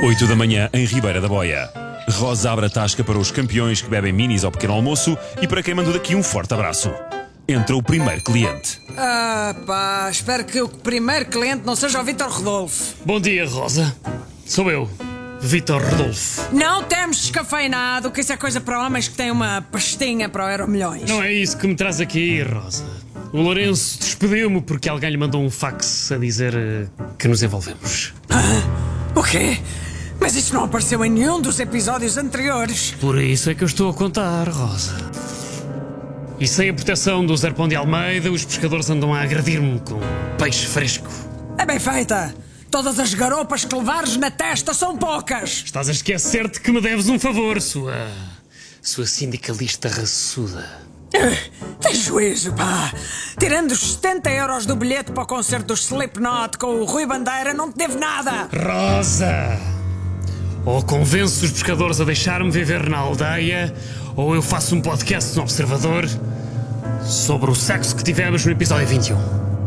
8 da manhã em Ribeira da Boia. Rosa abre a tasca para os campeões que bebem minis ao pequeno almoço e para quem manda daqui um forte abraço. Entra o primeiro cliente. Espero que o primeiro cliente não seja o Vítor Rodolfo. Bom dia, Rosa. Sou eu, Vítor Rodolfo. Não temos descafeinado, que isso é coisa para homens que têm uma pastinha para o Euromilhões. Não é isso que me traz aqui, Rosa. O Lourenço despediu-me porque alguém lhe mandou um fax a dizer que nos envolvemos. O quê? Mas isso não apareceu em nenhum dos episódios anteriores. Por isso é que eu estou a contar, Rosa. E sem a proteção do Zerpão de Almeida, os pescadores andam a agredir-me com peixe fresco. É bem feita. Todas as garopas que levares na testa são poucas. Estás a esquecer-te que me deves um favor, sua sindicalista raçuda. Tem juízo, pá. Tirando os 70 euros do bilhete para o concerto do Slipknot com o Rui Bandeira, não te devo nada. Rosa! Ou convenço os pescadores a deixar-me viver na aldeia, ou eu faço um podcast no Observador sobre o sexo que tivemos no episódio 21.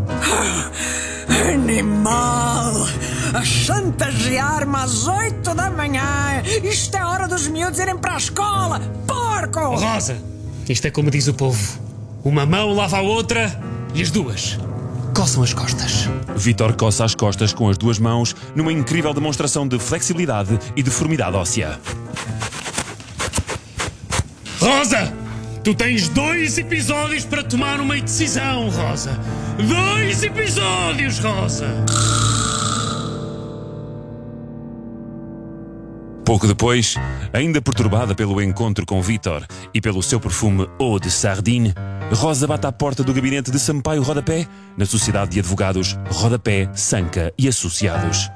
Animal! A chantagear-me às 8 da manhã! Isto é hora dos miúdos irem para a escola! Porco! Oh, Rosa, isto é como diz o povo: uma mão lava a outra e as duas coçam as costas. Vítor coça as costas com as duas mãos numa incrível demonstração de flexibilidade e deformidade óssea. Rosa! Tu tens 2 episódios para tomar uma decisão, Rosa! 2 episódios, Rosa! Pouco depois, ainda perturbada pelo encontro com Vítor e pelo seu perfume Eau de Sardine, Rosa bate à porta do gabinete de Sampaio Rodapé, na Sociedade de Advogados Rodapé, Sanca e Associados.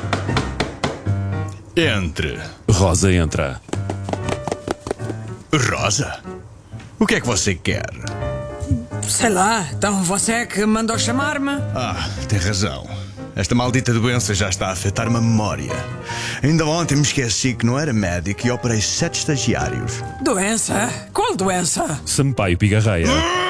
Entre. Rosa entra. Rosa? O que é que você quer? Sei lá, então você é que mandou chamar-me? Tem razão. Esta maldita doença já está a afetar-me a memória. Ainda ontem me esqueci que não era médico e operei 7 estagiários. Doença? Qual doença? Sampaio pigarreia.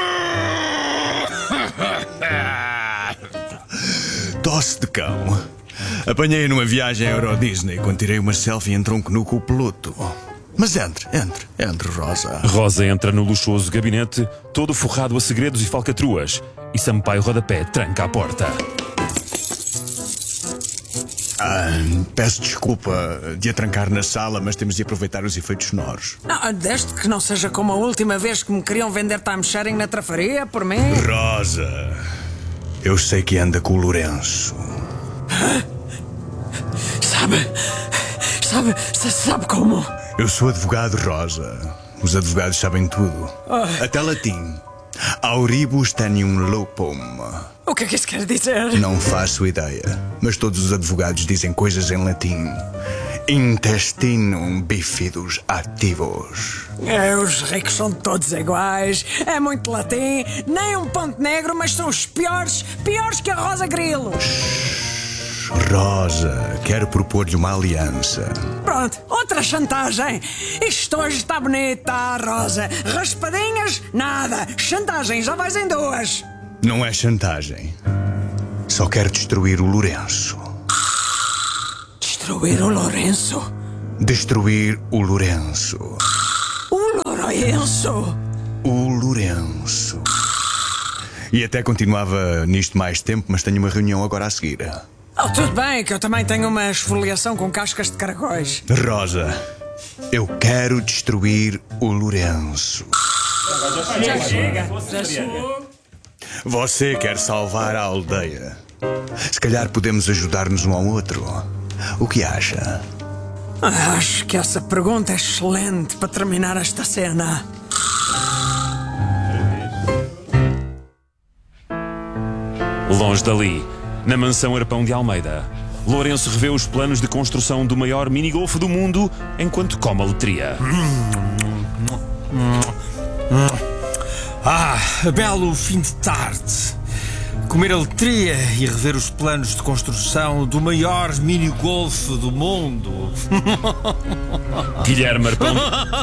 Tosse de cão. Apanhei numa viagem à Euro Disney quando tirei uma selfie em tronco nu com o Pluto. Mas entre, Rosa. Rosa entra no luxuoso gabinete, todo forrado a segredos e falcatruas, e Sampaio Rodapé tranca a porta. Peço desculpa de atrancar na sala, mas temos de aproveitar os efeitos sonoros. Não, desde que não seja como a última vez que me queriam vender timesharing na trafaria, por mim. Rosa, eu sei que anda com o Lourenço. Sabe como? Eu sou advogado, Rosa. Os advogados sabem tudo. Até latim. Auribus tenium lupum. O que é que isso quer dizer? Não faço ideia, mas todos os advogados dizem coisas em latim. Intestinum bifidus ativos. Os ricos são todos iguais. É muito latim, nem um ponto negro, mas são os piores que a Rosa Grilo. Rosa, quero propor-lhe uma aliança. Pronto, outra chantagem. Isto hoje está bonito, tá, Rosa? Raspadinhas, nada. Chantagem, já vais em 2. Não é chantagem. Só quero destruir o Lourenço. Destruir o Lourenço? Destruir o Lourenço. O Lourenço? O Lourenço. E até continuava nisto mais tempo, mas tenho uma reunião agora a seguir. Tudo bem, que eu também tenho uma esfoliação com cascas de caracóis. Rosa, eu quero destruir o Lourenço. Já chega. Você quer salvar a aldeia. Se calhar podemos ajudar-nos um ao outro. O que acha? Acho que essa pergunta é excelente para terminar esta cena. Longe dali, na mansão Arpão de Almeida, Lourenço revê os planos de construção do maior minigolf do mundo enquanto come a letria. Belo fim de tarde. Comer a letria e rever os planos de construção do maior minigolf do mundo. Guilherme Arpão.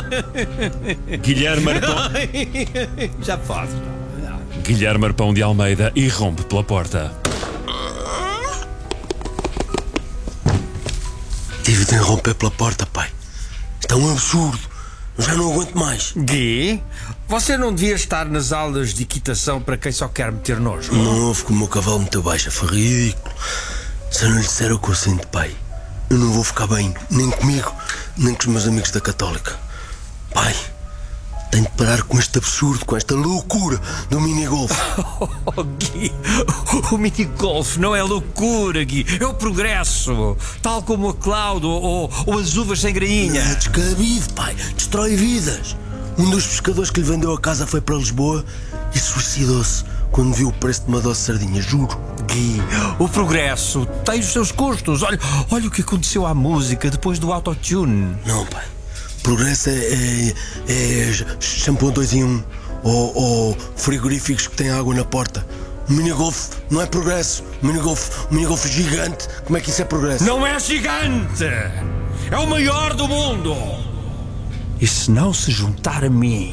Já pode. Guilherme Arpão de Almeida irrompe pela porta. tive de irromper pela porta, pai. Isto é um absurdo. Eu já não aguento mais. Gui, você não devia estar nas aulas de equitação para quem só quer meter nojo. Não houve que o meu cavalo meteu baixa. Foi ridículo. Se eu não lhe disser o que eu sinto, pai, eu não vou ficar bem. Nem comigo, nem com os meus amigos da Católica. Pai, tenho de parar com este absurdo, com esta loucura do minigolf. Oh, Gui, o minigolf não é loucura, Gui. É o progresso. Tal como a Cláudio ou as uvas sem grainha. É descabido, pai. Destrói vidas. Um dos pescadores que lhe vendeu a casa foi para Lisboa e suicidou-se quando viu o preço de uma dose de sardinha, juro. Gui, o progresso tem os seus custos. Olha o que aconteceu à música depois do autotune. Não, pai. Progresso é shampoo 2 em 1 ou frigoríficos que têm água na porta. O minigolf não é progresso. O minigolf gigante. Como é que isso é progresso? Não é gigante. É o maior do mundo. E se não se juntar a mim,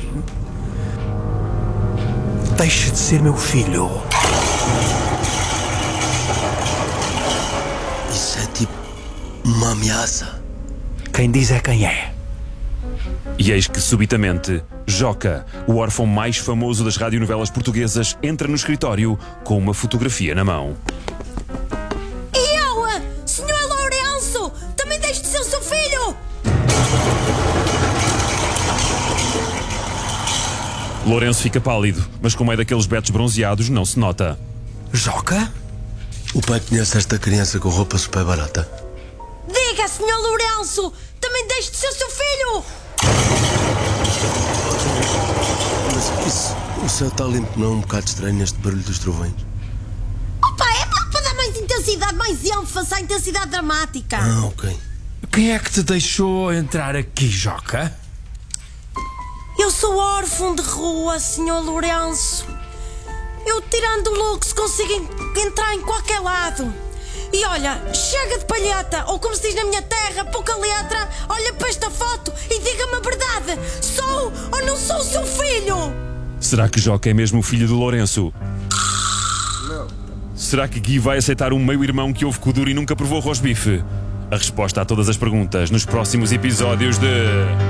deixa de ser meu filho. Isso é tipo uma ameaça. Quem diz é quem é. E eis que, subitamente, Joca, o órfão mais famoso das radionovelas portuguesas, entra no escritório com uma fotografia na mão. E eu, Sr. Lourenço, também deixe de ser o seu filho! Lourenço fica pálido, mas como é daqueles betos bronzeados, não se nota. Joca? O pai conhece esta criança com roupa super barata. Diga, Sr. Lourenço, também deixe de ser o seu filho! Mas o céu está limpo, não é um bocado estranho neste barulho dos trovões? Opa, é para dar mais intensidade, mais ênfase à intensidade dramática. Ah, ok. Quem é que te deixou entrar aqui, Joca? Eu sou órfão de rua, Sr. Lourenço. Eu, tirando o luxo, consigo entrar em qualquer lado. E olha, chega de palheta, ou como se diz na minha terra, pouca letra. Olha para esta foto e diga-me a verdade. Sou ou não sou o seu filho? Será que Joca é mesmo o filho do Lourenço? Não. Será que Gui vai aceitar um meio-irmão que ouve Kuduro e nunca provou rosbife? A resposta a todas as perguntas nos próximos episódios de...